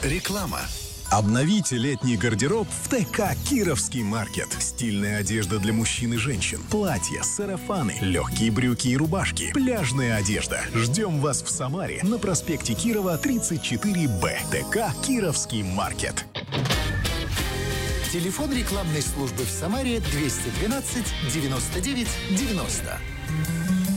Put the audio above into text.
Реклама. Обновите летний гардероб в ТК «Кировский маркет». Стильная одежда для мужчин и женщин. Платья, сарафаны, легкие брюки и рубашки. Пляжная одежда. Ждем вас в Самаре на проспекте Кирова, 34Б. ТК «Кировский маркет». Телефон рекламной службы в Самаре 212 99 90.